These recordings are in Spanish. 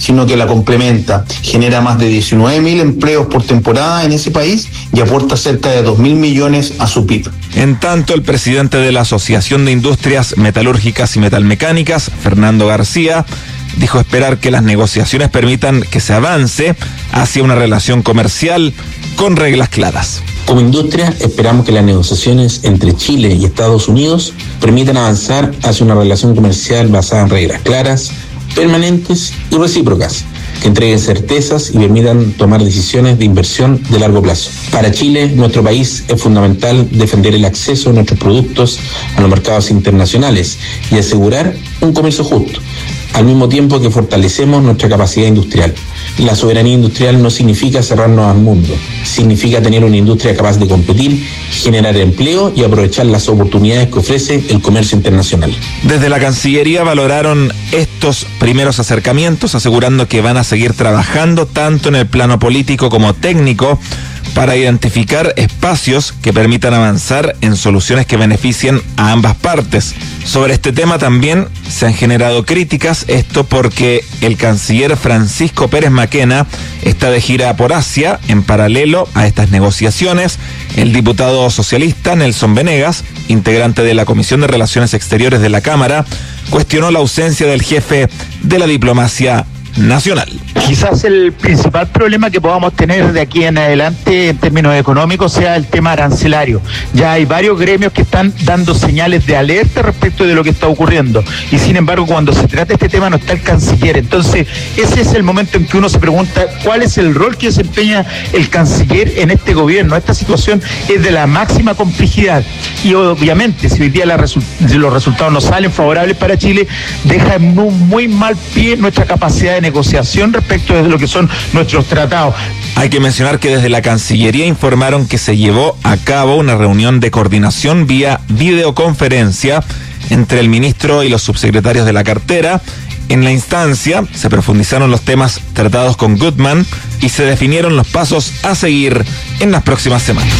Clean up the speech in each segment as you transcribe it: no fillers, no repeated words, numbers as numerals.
sino que la complementa. Genera más de 19.000 empleos por temporada en ese país y aporta cerca de 2.000 millones a su PIB. En tanto, el presidente de la Asociación de Industrias Metalúrgicas y Metalmecánicas, Fernando García, dijo esperar que las negociaciones permitan que se avance hacia una relación comercial con reglas claras. Como industria, esperamos que las negociaciones entre Chile y Estados Unidos permitan avanzar hacia una relación comercial basada en reglas claras, permanentes y recíprocas, que entreguen certezas y permitan tomar decisiones de inversión de largo plazo. Para Chile, nuestro país, es fundamental defender el acceso de nuestros productos a los mercados internacionales y asegurar un comercio justo, al mismo tiempo que fortalecemos nuestra capacidad industrial. La soberanía industrial no significa cerrarnos al mundo, significa tener una industria capaz de competir, generar empleo y aprovechar las oportunidades que ofrece el comercio internacional. Desde la Cancillería valoraron estos primeros acercamientos, asegurando que van a seguir trabajando tanto en el plano político como técnico para identificar espacios que permitan avanzar en soluciones que beneficien a ambas partes. Sobre este tema también se han generado críticas, esto porque el canciller Francisco Pérez Maquena está de gira por Asia. En paralelo a estas negociaciones, el diputado socialista Nelson Venegas, integrante de la Comisión de Relaciones Exteriores de la Cámara, cuestionó la ausencia del jefe de la diplomacia nacional. Quizás el principal problema que podamos tener de aquí en adelante en términos económicos sea el tema arancelario. Ya hay varios gremios que están dando señales de alerta respecto de lo que está ocurriendo y sin embargo cuando se trata de este tema no está el canciller. Entonces ese es el momento en que uno se pregunta cuál es el rol que desempeña el canciller en este gobierno. Esta situación es de la máxima complejidad y obviamente si hoy día los resultados no salen favorables para Chile, deja en un muy mal pie nuestra capacidad de negociación respecto de lo que son nuestros tratados. Hay que mencionar que desde la Cancillería informaron que se llevó a cabo una reunión de coordinación vía videoconferencia entre el ministro y los subsecretarios de la cartera. En la instancia se profundizaron los temas tratados con Goodman y se definieron los pasos a seguir en las próximas semanas.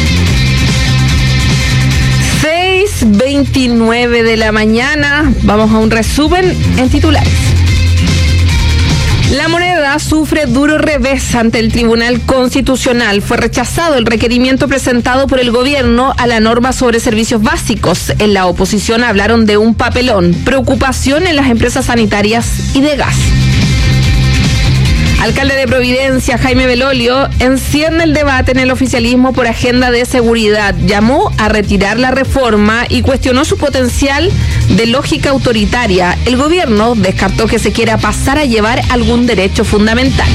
6:29 de la mañana, vamos a un resumen en titulares. La moneda sufre duro revés ante el Tribunal Constitucional. Fue rechazado el requerimiento presentado por el gobierno a la norma sobre servicios básicos. En la oposición hablaron de un papelón, preocupación en las empresas sanitarias y de gas. Alcalde de Providencia, Jaime Belolio, enciende el debate en el oficialismo por agenda de seguridad. Llamó a retirar la reforma y cuestionó su potencial de lógica autoritaria. El gobierno descartó que se quiera pasar a llevar algún derecho fundamental.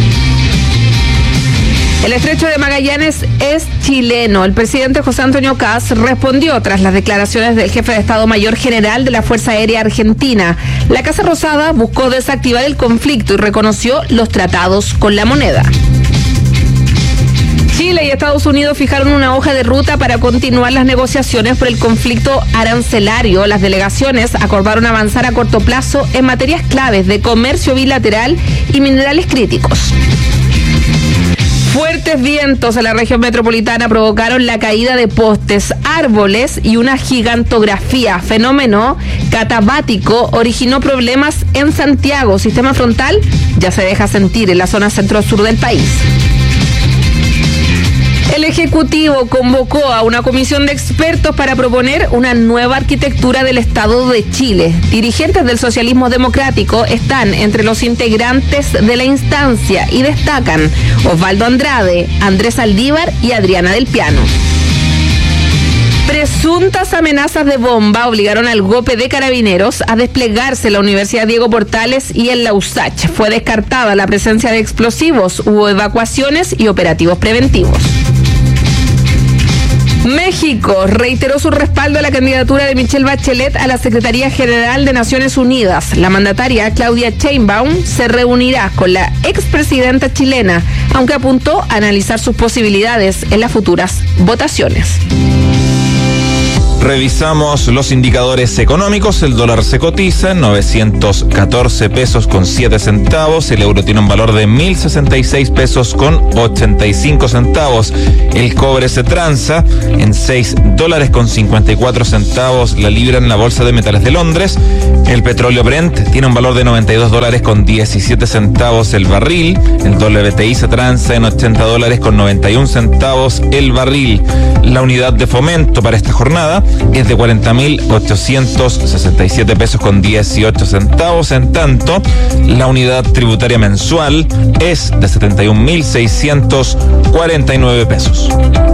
El estrecho de Magallanes es chileno. El presidente José Antonio Kast respondió tras las declaraciones del jefe de Estado Mayor General de la Fuerza Aérea Argentina. La Casa Rosada buscó desactivar el conflicto y reconoció los tratados con la moneda. Chile y Estados Unidos fijaron una hoja de ruta para continuar las negociaciones por el conflicto arancelario. Las delegaciones acordaron avanzar a corto plazo en materias claves de comercio bilateral y minerales críticos. Fuertes vientos en la región metropolitana provocaron la caída de postes, árboles y una gigantografía. Fenómeno catabático originó problemas en Santiago. Sistema frontal ya se deja sentir en la zona centro-sur del país. El Ejecutivo convocó a una comisión de expertos para proponer una nueva arquitectura del Estado de Chile. Dirigentes del socialismo democrático están entre los integrantes de la instancia y destacan Osvaldo Andrade, Andrés Aldívar y Adriana del Piano. Presuntas amenazas de bomba obligaron al GOPE de Carabineros a desplegarse en la Universidad Diego Portales y en la USACH. Fue descartada la presencia de explosivos, hubo evacuaciones y operativos preventivos. México reiteró su respaldo a la candidatura de Michelle Bachelet a la Secretaría General de Naciones Unidas. La mandataria Claudia Sheinbaum se reunirá con la expresidenta chilena, aunque apuntó a analizar sus posibilidades en las futuras votaciones. Revisamos los indicadores económicos. El dólar se cotiza en 914 pesos con 7 centavos. El euro tiene un valor de 1.066 pesos con 85 centavos. El cobre se transa en 6 dólares con 54 centavos la libra en la Bolsa de Metales de Londres. El petróleo Brent tiene un valor de 92 dólares con 17 centavos el barril. El WTI se transa en 80 dólares con 91 centavos el barril. La unidad de fomento para esta jornada es de 40.867 pesos con 18 centavos. En tanto, la unidad tributaria mensual es de 71.649 pesos.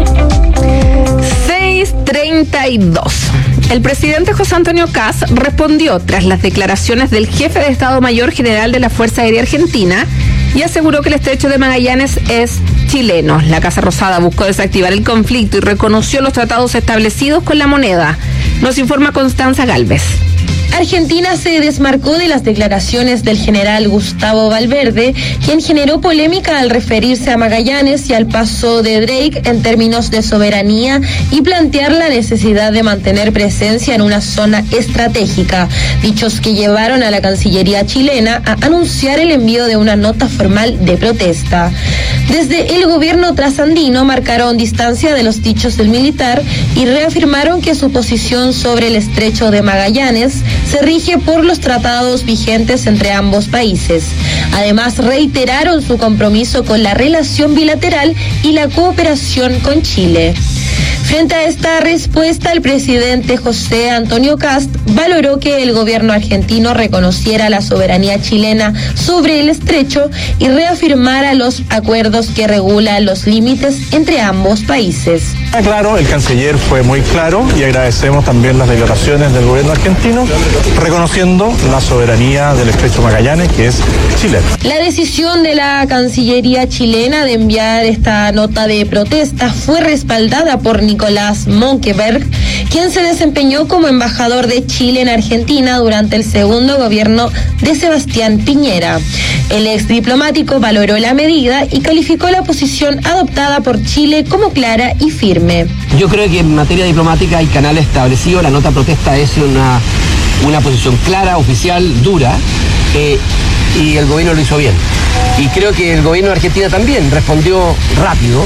6:32. El presidente José Antonio Kast respondió tras las declaraciones del jefe de Estado Mayor General de la Fuerza Aérea Argentina y aseguró que el estrecho de Magallanes es chileno. La Casa Rosada buscó desactivar el conflicto y reconoció los tratados establecidos con la moneda. Nos informa Constanza Gálvez. Argentina se desmarcó de las declaraciones del general Gustavo Valverde, quien generó polémica al referirse a Magallanes y al paso de Drake en términos de soberanía y plantear la necesidad de mantener presencia en una zona estratégica, dichos que llevaron a la Cancillería chilena a anunciar el envío de una nota formal de protesta. Desde el gobierno trasandino marcaron distancia de los dichos del militar y reafirmaron que su posición sobre el estrecho de Magallanes se rige por los tratados vigentes entre ambos países. Además, reiteraron su compromiso con la relación bilateral y la cooperación con Chile. Frente a esta respuesta, el presidente José Antonio Kast valoró que el gobierno argentino reconociera la soberanía chilena sobre el estrecho y reafirmara los acuerdos que regulan los límites entre ambos países. Claro, el canciller fue muy claro y agradecemos también las declaraciones del gobierno argentino reconociendo la soberanía del estrecho Magallanes, que es chileno. La decisión de la Cancillería chilena de enviar esta nota de protesta fue respaldada por Nicolás Monkeberg, quien se desempeñó como embajador de Chile en Argentina durante el segundo gobierno de Sebastián Piñera. El ex diplomático valoró la medida y calificó la posición adoptada por Chile como clara y firme. Yo creo que en materia diplomática hay canales establecidos, la nota protesta es una posición clara, oficial, dura, y el gobierno lo hizo bien. Y creo que el gobierno de Argentina también respondió rápido,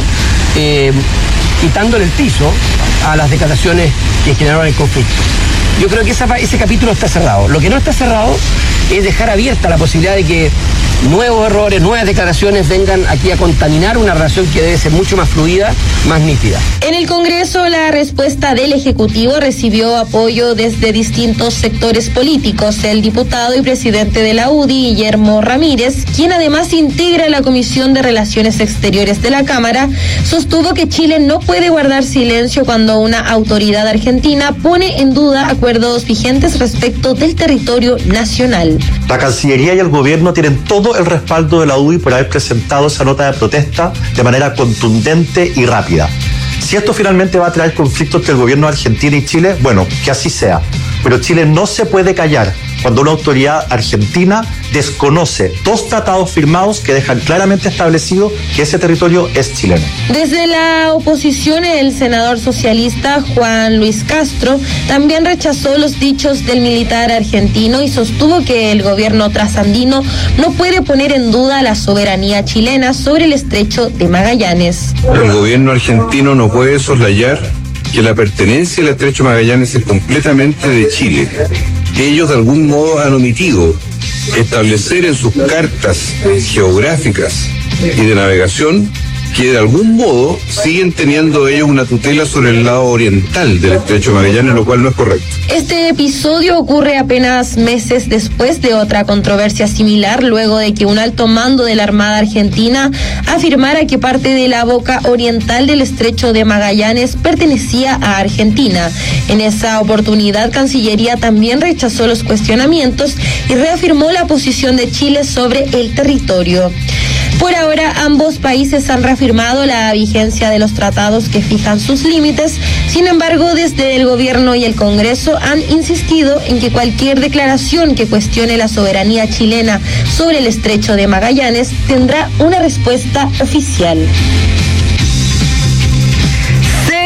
quitándole el piso a las declaraciones que generaron el conflicto. Yo creo que ese capítulo está cerrado. Lo que no está cerrado es dejar abierta la posibilidad de que nuevos errores, nuevas declaraciones vengan aquí a contaminar una relación que debe ser mucho más fluida, más nítida. En el Congreso, la respuesta del Ejecutivo recibió apoyo desde distintos sectores políticos. El diputado y presidente de la UDI, Guillermo Ramírez, quien además integra la Comisión de Relaciones Exteriores de la Cámara, sostuvo que Chile no puede guardar silencio cuando una autoridad argentina pone en duda acuerdos vigentes respecto del territorio nacional. La Cancillería y el gobierno tienen todo el respaldo de la UDI por haber presentado esa nota de protesta de manera contundente y rápida. Si esto finalmente va a traer conflictos entre el gobierno de Argentina y Chile, bueno, que así sea. Pero Chile no se puede callar cuando una autoridad argentina desconoce 2 tratados firmados que dejan claramente establecido que ese territorio es chileno. Desde la oposición, el senador socialista Juan Luis Castro también rechazó los dichos del militar argentino y sostuvo que el gobierno trasandino no puede poner en duda la soberanía chilena sobre el estrecho de Magallanes. El gobierno argentino no puede soslayar que la pertenencia al estrecho Magallanes es completamente de Chile. Ellos de algún modo han omitido establecer en sus cartas geográficas y de navegación que de algún modo siguen teniendo ellos una tutela sobre el lado oriental del estrecho Magallanes, lo cual no es correcto. Este episodio ocurre apenas meses después de otra controversia similar, luego de que un alto mando de la Armada Argentina afirmara que parte de la boca oriental del estrecho de Magallanes pertenecía a Argentina. En esa oportunidad, Cancillería también rechazó los cuestionamientos y reafirmó la posición de Chile sobre el territorio. Por ahora, ambos países han reafirmado la vigencia de los tratados que fijan sus límites. Sin embargo, desde el gobierno y el Congreso han insistido en que cualquier declaración que cuestione la soberanía chilena sobre el estrecho de Magallanes tendrá una respuesta oficial.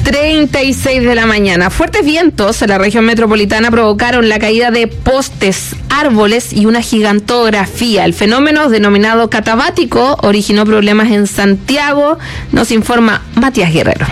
36 de la mañana. Fuertes vientos en la región metropolitana provocaron la caída de postes, árboles y una gigantografía. El fenómeno, denominado catabático, originó problemas en Santiago, nos informa Matías Guerrero.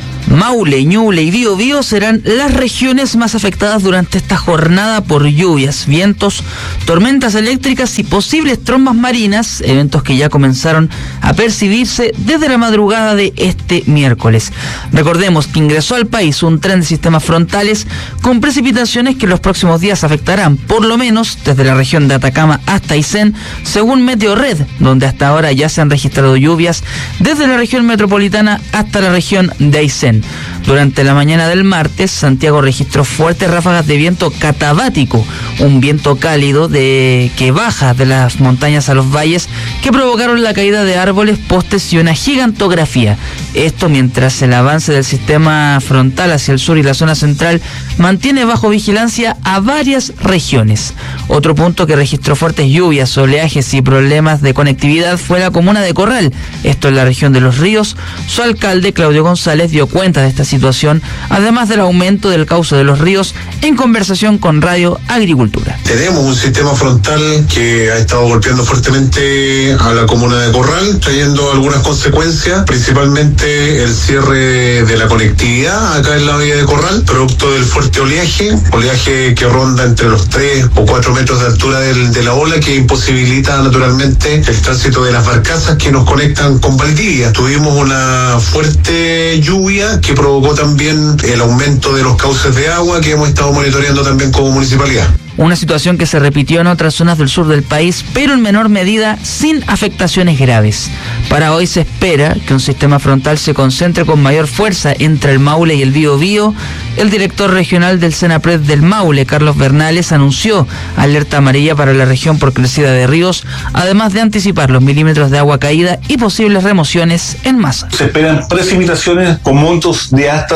Maule, Ñuble y Biobío serán las regiones más afectadas durante esta jornada por lluvias, vientos, tormentas eléctricas y posibles trombas marinas, eventos que ya comenzaron a percibirse desde la madrugada de este miércoles. Recordemos que ingresó al país un tren de sistemas frontales con precipitaciones que en los próximos días afectarán, por lo menos desde la región de Atacama hasta Aysén, según Meteorred, donde hasta ahora ya se han registrado lluvias desde la región metropolitana hasta la región de Aysén. Durante la mañana del martes, Santiago registró fuertes ráfagas de viento catabático, un viento cálido que baja de las montañas a los valles, que provocaron la caída de árboles, postes y una gigantografía. Esto mientras el avance del sistema frontal hacia el sur y la zona central mantiene bajo vigilancia a varias regiones. Otro punto que registró fuertes lluvias, oleajes y problemas de conectividad fue la comuna de Corral, esto en la región de Los Ríos. Su alcalde, Claudio González, dio cuenta de esta situación, además del aumento del cauce de los ríos, en conversación con Radio Agricultura. Tenemos un sistema frontal que ha estado golpeando fuertemente a la comuna de Corral, trayendo algunas consecuencias, principalmente el cierre de la conectividad acá en la bahía de Corral, producto del fuerte oleaje que ronda entre los 3 o 4 metros de altura de la ola, que imposibilita naturalmente el tránsito de las barcazas que nos conectan con Valdivia. Tuvimos una fuerte lluvia que provocó también el aumento de los cauces de agua, que hemos estado monitoreando también como municipalidad. Una situación que se repitió en otras zonas del sur del país, pero en menor medida, sin afectaciones graves. Para hoy se espera que un sistema frontal se concentre con mayor fuerza entre el Maule y el Biobío. El director regional del Senapred del Maule, Carlos Bernales, anunció alerta amarilla para la región por crecida de ríos, además de anticipar los milímetros de agua caída y posibles remociones en masa. Se esperan precipitaciones con montos de hasta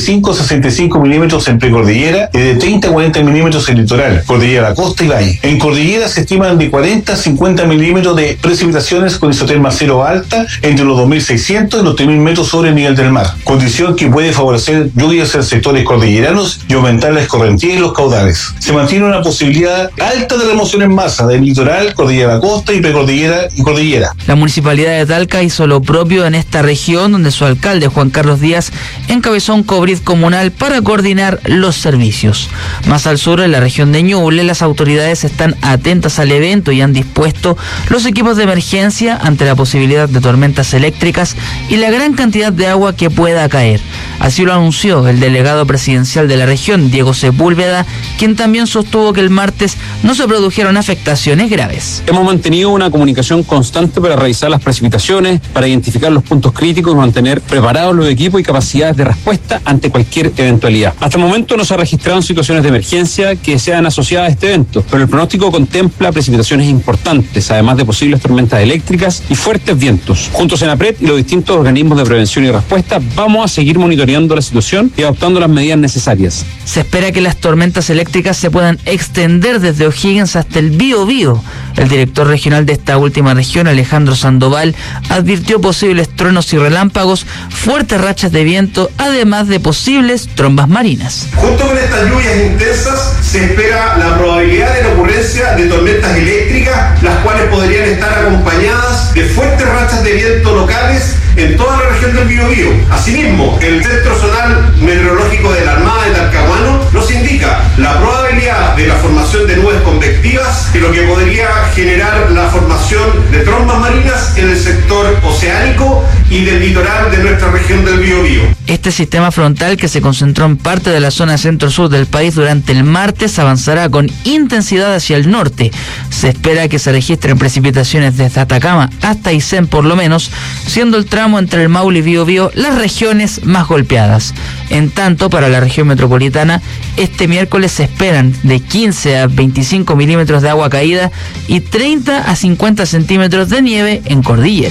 55-65 milímetros en precordillera y de 30-40 milímetros en litoral, cordillera, costa y valle. En cordillera se estiman de 40-50 milímetros de precipitaciones con isoterma cero alta entre los 2.600 y los 3.000 metros sobre el nivel del mar, condición que puede favorecer lluvias en sectores cordilleranos y aumentar la escorrentía y los caudales. Se mantiene una posibilidad alta de remoción en masa del litoral, cordillera, costa y precordillera y cordillera. La municipalidad de Talca hizo lo propio en esta región, donde su alcalde, Juan Carlos Díaz, encabezó un COBRID comunal para coordinar los servicios. Más al sur, en la región de Ñuble, las autoridades están atentas al evento y han dispuesto los equipos de emergencia ante la posibilidad de tormentas eléctricas y la gran cantidad de agua que pueda caer. Así lo anunció el delegado presidencial de la región, Diego Sepúlveda, quien también sostuvo que el martes no se produjeron afectaciones graves. Hemos mantenido una comunicación constante para revisar las precipitaciones, para identificar los puntos críticos y mantener preparados los equipos y capacidades de respuesta ante cualquier eventualidad. Hasta el momento no se han registrado situaciones de emergencia que sean asociadas a este evento, pero el pronóstico contempla precipitaciones importantes, además de posibles tormentas eléctricas y fuertes vientos. Junto a Senapred y los distintos organismos de prevención y respuesta, vamos a seguir monitoreando la situación y adoptando las medidas necesarias. Se espera que las tormentas eléctricas se puedan extender desde O'Higgins hasta el Biobío. El director regional de esta última región, Alejandro Sandoval, advirtió posibles truenos y relámpagos, fuertes rachas de viento, además de posibles trombas marinas. Junto con estas lluvias intensas, se espera la probabilidad de la ocurrencia de tormentas eléctricas, las cuales podrían estar acompañadas de fuertes rachas de viento locales en toda la región del Biobío. Asimismo, el Centro Zonal Meteorológico de la Armada de Talcahuano nos indica la probabilidad de la formación de nubes convectivas, lo que podría generar la formación de trombas marinas en el sector oceánico y del litoral de nuestra región del Biobío. Este sistema frontal, que se concentró en parte de la zona centro-sur del país durante el martes, avanzará con intensidad hacia el norte. Se espera que se registren precipitaciones desde Atacama hasta Aysén por lo menos, siendo el tramo entre el Maule y Biobío las regiones más golpeadas. En tanto, para la región metropolitana, este miércoles se esperan de 15 a 25 milímetros de agua caída y 30 a 50 centímetros de nieve en cordillera.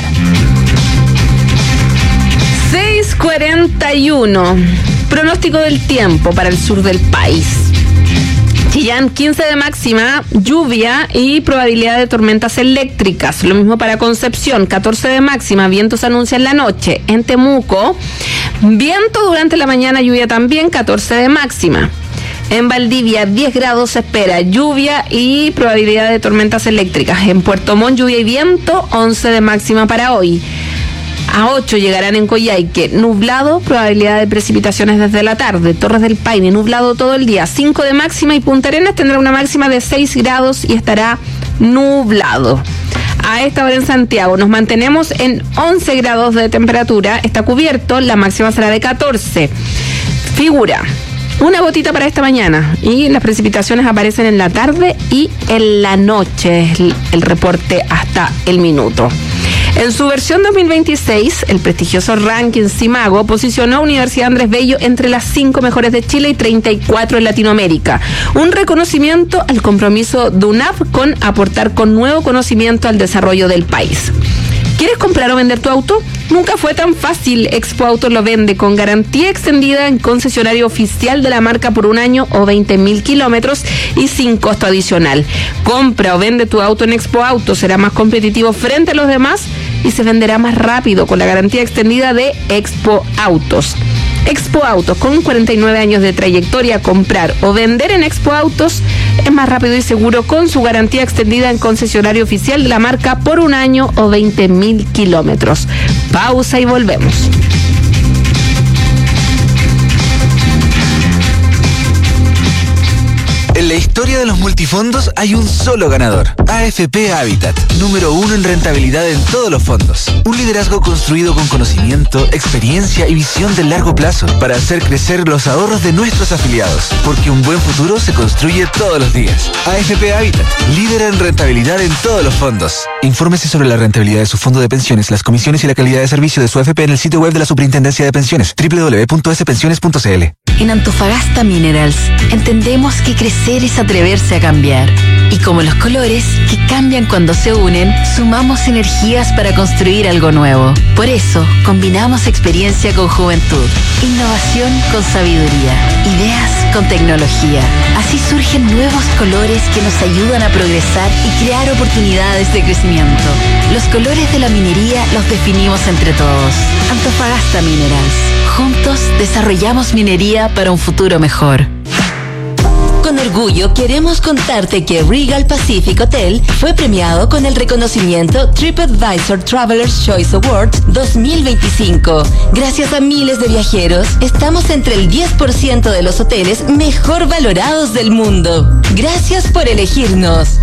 6:41. Pronóstico del tiempo para el sur del país. Chillán 15 de máxima, lluvia y probabilidad de tormentas eléctricas. Lo mismo para Concepción, 14 de máxima, vientos anuncian la noche. En Temuco, viento durante la mañana, lluvia también, 14 de máxima. En Valdivia, 10 grados se espera, lluvia y probabilidad de tormentas eléctricas. En Puerto Montt, lluvia y viento, 11 de máxima para hoy. A 8 llegarán en Coyhaique, nublado, probabilidad de precipitaciones desde la tarde. Torres del Paine, nublado todo el día, 5 de máxima, y Punta Arenas tendrá una máxima de 6 grados y estará nublado. A esta hora en Santiago nos mantenemos en 11 grados de temperatura, está cubierto, la máxima será de 14. Figura una gotita para esta mañana y las precipitaciones aparecen en la tarde y en la noche, el reporte hasta el minuto. En su versión 2026, el prestigioso ranking Simago posicionó a Universidad Andrés Bello entre las 5 mejores de Chile y 34 en Latinoamérica. Un reconocimiento al compromiso de UNAP con aportar con nuevo conocimiento al desarrollo del país. ¿Quieres comprar o vender tu auto? Nunca fue tan fácil. Expo Autos lo vende con garantía extendida en concesionario oficial de la marca por un año o 20.000 kilómetros y sin costo adicional. Compra o vende tu auto en Expo Autos, será más competitivo frente a los demás y se venderá más rápido con la garantía extendida de Expo Autos. Expo Autos, con 49 años de trayectoria, comprar o vender en Expo Autos es más rápido y seguro con su garantía extendida en concesionario oficial de la marca por un año o 20.000 kilómetros. Pausa y volvemos. En la historia de los multifondos hay un solo ganador. AFP Habitat, número 1 en rentabilidad en todos los fondos. Un liderazgo construido con conocimiento, experiencia y visión de largo plazo para hacer crecer los ahorros de nuestros afiliados. Porque un buen futuro se construye todos los días. AFP Habitat, líder en rentabilidad en todos los fondos. Infórmese sobre la rentabilidad de su fondo de pensiones, las comisiones y la calidad de servicio de su AFP en el sitio web de la Superintendencia de Pensiones, www.spensiones.cl. En Antofagasta Minerals entendemos que crecer es atreverse a cambiar. Y como los colores, que cambian cuando se unen, sumamos energías para construir algo nuevo. Por eso, combinamos experiencia con juventud, innovación con sabiduría, ideas con tecnología. Así surgen nuevos colores que nos ayudan a progresar y crear oportunidades de crecimiento. Los colores de la minería los definimos entre todos. Antofagasta Minerals. Juntos desarrollamos minería para un futuro mejor. Con orgullo queremos contarte que Regal Pacific Hotel fue premiado con el reconocimiento TripAdvisor Traveler's Choice Awards 2025. Gracias a miles de viajeros, estamos entre el 10% de los hoteles mejor valorados del mundo. Gracias por elegirnos.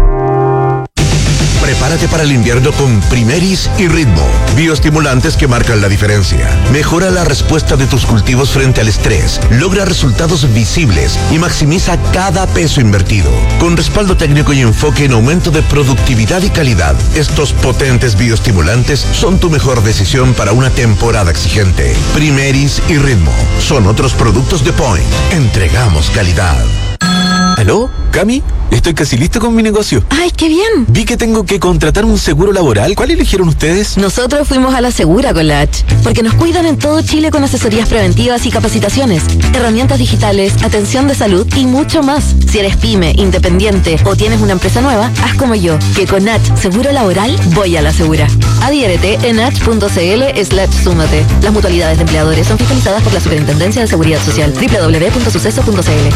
Prepárate para el invierno con Primeris y Ritmo, bioestimulantes que marcan la diferencia. Mejora la respuesta de tus cultivos frente al estrés, logra resultados visibles y maximiza cada peso invertido. Con respaldo técnico y enfoque en aumento de productividad y calidad, estos potentes bioestimulantes son tu mejor decisión para una temporada exigente. Primeris y Ritmo son otros productos de Point. Entregamos calidad. ¿Aló? ¿Cami? Estoy casi listo con mi negocio. ¡Ay, qué bien! Vi que tengo que contratar un seguro laboral. ¿Cuál eligieron ustedes? Nosotros fuimos a la Segura con la H, porque nos cuidan en todo Chile con asesorías preventivas y capacitaciones, herramientas digitales, atención de salud y mucho más. Si eres pyme, independiente o tienes una empresa nueva, haz como yo, que con H Seguro Laboral voy a la Segura. Adhiérete en h.cl/súmate. Las mutualidades de empleadores son fiscalizadas por la Superintendencia de Seguridad Social. www.suceso.cl.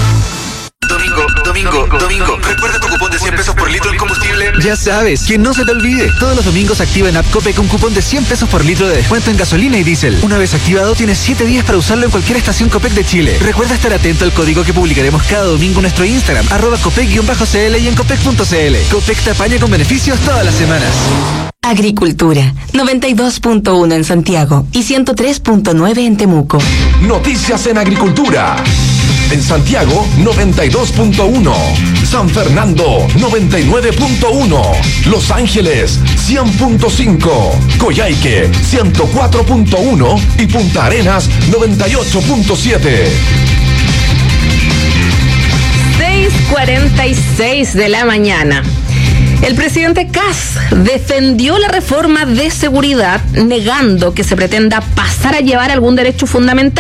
Domingo, ¿recuerda tu cupón de 100 pesos por litro en combustible? Ya sabes, que no se te olvide. Todos los domingos activa en App Copec un cupón de 100 pesos por litro de descuento en gasolina y diésel. Una vez activado, tienes 7 días para usarlo en cualquier estación Copec de Chile. Recuerda estar atento al código que publicaremos cada domingo en nuestro Instagram, @Copec_CL y en Copec.cl. Copec te apaña con beneficios todas las semanas. Agricultura, 92.1 en Santiago y 103.9 en Temuco. Noticias en agricultura. En Santiago, 92.1. San Fernando, 99.1. Los Ángeles, 100.5. Coyhaique, 104.1. Y Punta Arenas, 98.7. 6:46 de la mañana. El presidente Kast defendió la reforma de seguridad, negando que se pretenda pasar a llevar algún derecho fundamental.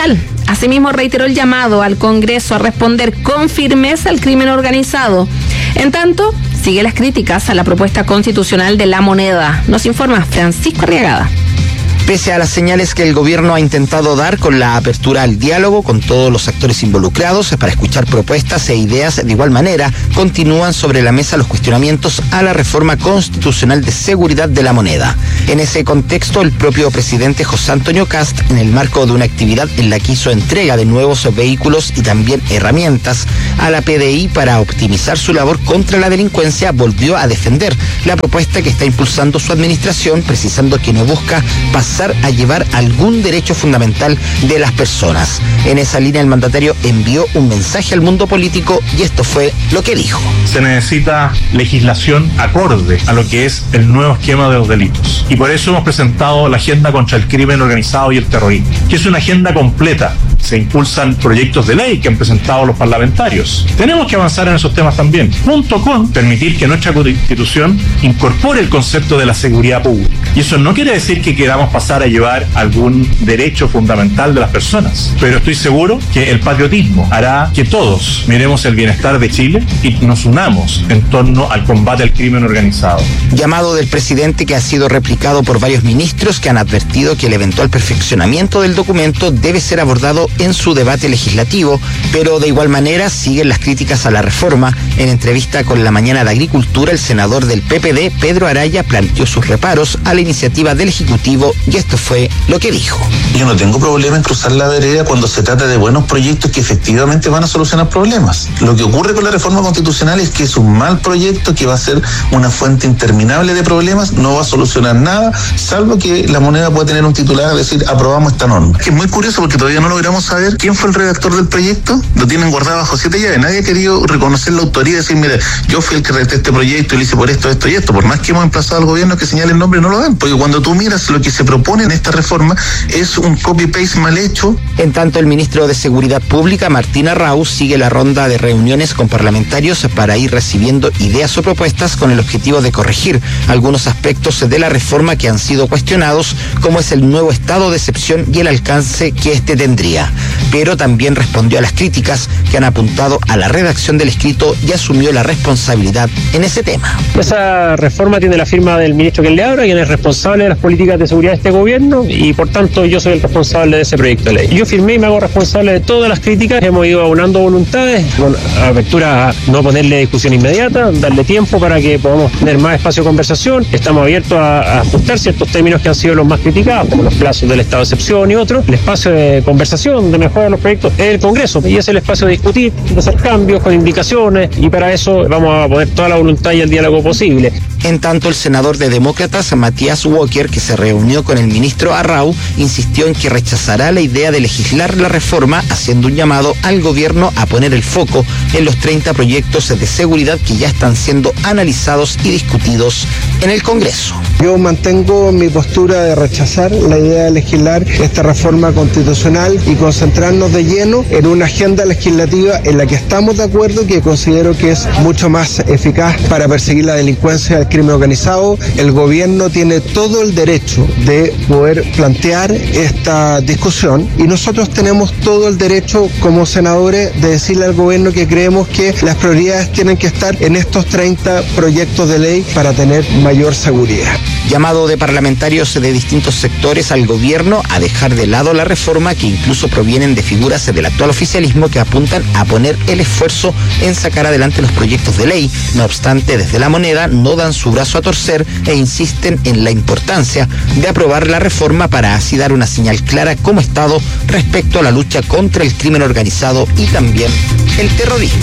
Asimismo, reiteró el llamado al Congreso a responder con firmeza al crimen organizado. En tanto, sigue las críticas a la propuesta constitucional de La Moneda. Nos informa Francisco Arriagada. Pese a las señales que el gobierno ha intentado dar con la apertura al diálogo con todos los actores involucrados para escuchar propuestas e ideas, de igual manera continúan sobre la mesa los cuestionamientos a la reforma constitucional de seguridad de La Moneda. En ese contexto, el propio presidente José Antonio Kast, en el marco de una actividad en la que hizo entrega de nuevos vehículos y también herramientas a la PDI para optimizar su labor contra la delincuencia, volvió a defender la propuesta que está impulsando su administración, precisando que no busca pasar a llevar algún derecho fundamental de las personas. En esa línea, el mandatario envió un mensaje al mundo político y esto fue lo que dijo. Se necesita legislación acorde a lo que es el nuevo esquema de los delitos. Y por eso hemos presentado la agenda contra el crimen organizado y el terrorismo, que es una agenda completa. Se impulsan proyectos de ley que han presentado los parlamentarios. Tenemos que avanzar en esos temas también, junto con permitir que nuestra Constitución incorpore el concepto de la seguridad pública. Y eso no quiere decir que queramos pasar a llevar algún derecho fundamental de las personas, pero estoy seguro que el patriotismo hará que todos miremos el bienestar de Chile y nos unamos en torno al combate al crimen organizado. Llamado del presidente que ha sido replicado por varios ministros que han advertido que el eventual perfeccionamiento del documento debe ser abordado en su debate legislativo, pero de igual manera siguen las críticas a la reforma. En entrevista con La Mañana de Agricultura, el senador del PPD, Pedro Araya, planteó sus reparos a la iniciativa del Ejecutivo y esto fue lo que dijo. Yo no tengo problema en cruzar la vereda cuando se trata de buenos proyectos que efectivamente van a solucionar problemas. Lo que ocurre con la reforma constitucional es que es un mal proyecto que va a ser una fuente interminable de problemas, no va a solucionar nada, salvo que La Moneda pueda tener un titular a decir aprobamos esta norma. Que es muy curioso porque todavía no logramos saber quién fue el redactor del proyecto, lo tienen guardado bajo 7 llaves, nadie ha querido reconocer la autoría y decir, mira, yo fui el que redacté este proyecto y lo hice por esto, esto y esto. Por más que hemos emplazado al gobierno que señale el nombre, no lo dan, porque cuando tú miras lo que se propone en esta reforma es un copy-paste mal hecho. En tanto, el ministro de Seguridad Pública, Martín Arrau, sigue la ronda de reuniones con parlamentarios para ir recibiendo ideas o propuestas con el objetivo de corregir algunos aspectos de la reforma que han sido cuestionados, como es el nuevo estado de excepción y el alcance que éste tendría. Pero también respondió a las críticas que han apuntado a la redacción del escrito y asumió la responsabilidad en ese tema. Esa reforma tiene la firma del ministro Kelleabra, quien es responsable de las políticas de seguridad de este gobierno, y por tanto yo soy el responsable de ese proyecto de ley. Yo firmé y me hago responsable de todas las críticas. Hemos ido aunando voluntades, con apertura a no ponerle discusión inmediata, darle tiempo para que podamos tener más espacio de conversación. Estamos abiertos a ajustar ciertos términos que han sido los más criticados, como los plazos del estado de excepción y otros. El espacio de conversación, de mejora de los proyectos, es el Congreso, y es el espacio de discutir, de hacer cambios con indicaciones, y para eso vamos a poner toda la voluntad y el diálogo posible. En tanto, el senador de Demócratas, Matías Walker, que se reunió con el ministro Arrau, insistió en que rechazará la idea de legislar la reforma, haciendo un llamado al gobierno a poner el foco en los 30 proyectos de seguridad que ya están siendo analizados y discutidos en el Congreso. Yo mantengo mi postura de rechazar la idea de legislar esta reforma constitucional y concentrarnos de lleno en una agenda legislativa en la que estamos de acuerdo y que considero que es mucho más eficaz para perseguir la delincuencia y el crimen organizado. El gobierno tiene todo el derecho de poder plantear esta discusión y nosotros tenemos todo el derecho como senadores de decirle al gobierno que creemos que las prioridades tienen que estar en estos 30 proyectos de ley para tener mayor seguridad. Llamado de parlamentarios de distintos sectores al gobierno a dejar de lado la reforma, que incluso provienen de figuras del actual oficialismo que apuntan a poner el esfuerzo en sacar adelante los proyectos de ley. No obstante, desde La Moneda no dan su brazo a torcer e insisten en la importancia de aprobar la reforma para así dar una señal clara como Estado respecto a la lucha contra el crimen organizado y también el terrorismo.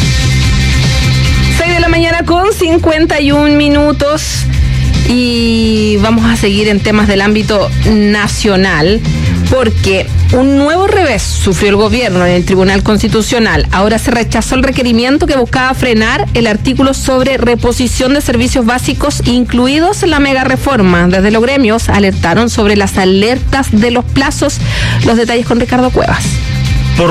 6 de la mañana con 51 minutos. Y vamos a seguir en temas del ámbito nacional, porque un nuevo revés sufrió el gobierno en el Tribunal Constitucional. Ahora se rechazó el requerimiento que buscaba frenar el artículo sobre reposición de servicios básicos incluidos en la mega reforma. Desde los gremios alertaron sobre las alertas de los plazos. Los detalles con Ricardo Cuevas. Por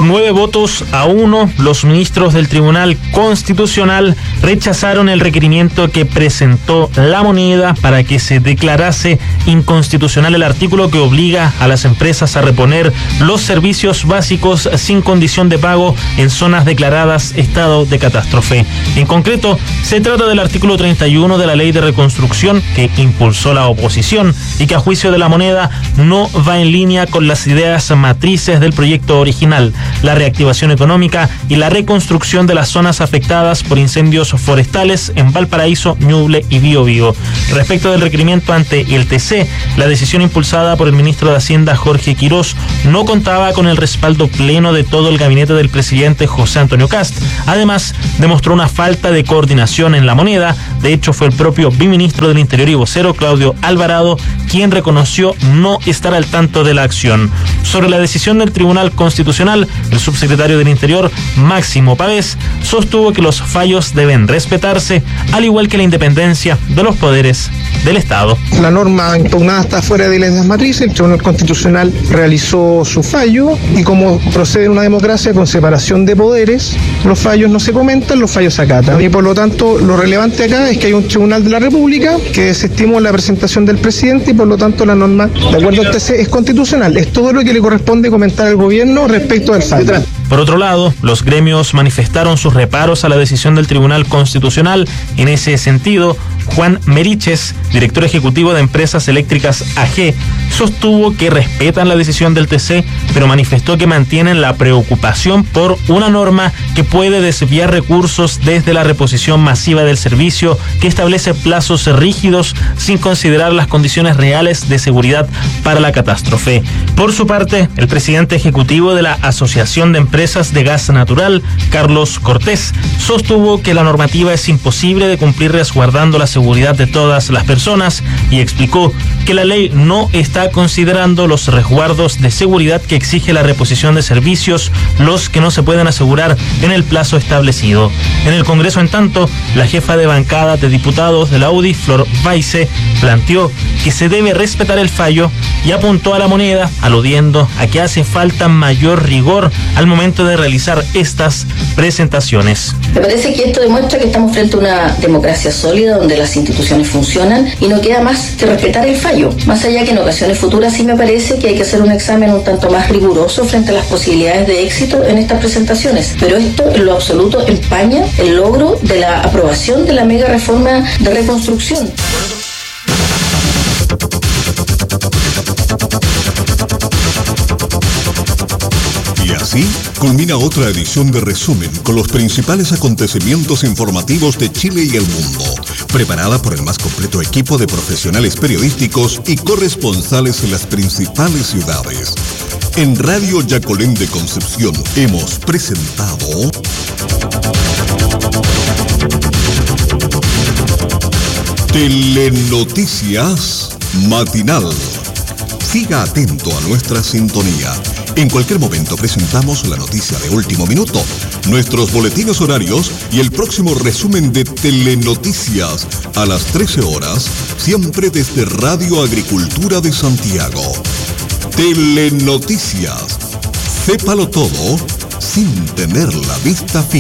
9-1, los ministros del Tribunal Constitucional rechazaron el requerimiento que presentó La Moneda para que se declarase inconstitucional el artículo que obliga a las empresas a reponer los servicios básicos sin condición de pago en zonas declaradas estado de catástrofe. En concreto, se trata del artículo 31 de la Ley de Reconstrucción que impulsó la oposición y que a juicio de La Moneda no va en línea con las ideas matrices del proyecto original, la reactivación económica y la reconstrucción de las zonas afectadas por incendios forestales en Valparaíso, Ñuble y Biobío. Respecto del requerimiento ante el TC, la decisión impulsada por el ministro de Hacienda Jorge Quirós no contaba con el respaldo pleno de todo el gabinete del presidente José Antonio Kast. Además, demostró una falta de coordinación en La Moneda. De hecho, fue el propio viceministro del Interior y vocero Claudio Alvarado quien reconoció no estar al tanto de la acción. Sobre la decisión del Tribunal Constitucional, el subsecretario del Interior, Máximo Pavés, sostuvo que los fallos deben respetarse, al igual que la independencia de los poderes del Estado. La norma impugnada está fuera de las matrices, el Tribunal Constitucional realizó su fallo y como procede en una democracia con separación de poderes, los fallos no se comentan, los fallos se acatan. Y por lo tanto, lo relevante acá es que hay un Tribunal de la República que desestimó la presentación del presidente y por lo tanto la norma, de acuerdo al TC, es constitucional. Es todo lo que le corresponde comentar al gobierno respecto del fallo. Por otro lado, los gremios manifestaron sus reparos a la decisión del Tribunal Constitucional. En ese sentido, Juan Meriches, director ejecutivo de Empresas Eléctricas AG, sostuvo que respetan la decisión del TC, pero manifestó que mantienen la preocupación por una norma que puede desviar recursos desde la reposición masiva del servicio, que establece plazos rígidos sin considerar las condiciones reales de seguridad para la catástrofe. Por su parte, el presidente ejecutivo de la Asociación de Empresas de Gas Natural, Carlos Cortés, sostuvo que la normativa es imposible de cumplir resguardando la seguridad de todas las personas y explicó que la ley no está considerando los resguardos de seguridad que exige la reposición de servicios, los que no se pueden asegurar en el plazo establecido. En el Congreso, en tanto, la jefa de bancada de diputados de la UDI, Flor Weisse, planteó que se debe respetar el fallo y apuntó a La Moneda, aludiendo a que hace falta mayor rigor al momento de realizar estas presentaciones. Me parece que esto demuestra que estamos frente a una democracia sólida donde las instituciones funcionan y no queda más que respetar el fallo. Más allá que en ocasiones futuras sí me parece que hay que hacer un examen un tanto más riguroso frente a las posibilidades de éxito en estas presentaciones. Pero esto en lo absoluto empaña el logro de la aprobación de la mega reforma de reconstrucción. Y así culmina otra edición de Resumen con los principales acontecimientos informativos de Chile y el mundo, preparada por el más completo equipo de profesionales periodísticos y corresponsales en las principales ciudades. En Radio Yacolén de Concepción hemos presentado Telenoticias Matinal. Siga atento a nuestra sintonía. En cualquier momento presentamos la noticia de último minuto, nuestros boletines horarios y el próximo resumen de Telenoticias a las 13 horas, siempre desde Radio Agricultura de Santiago. Telenoticias. Sépalo todo sin tener la vista fija.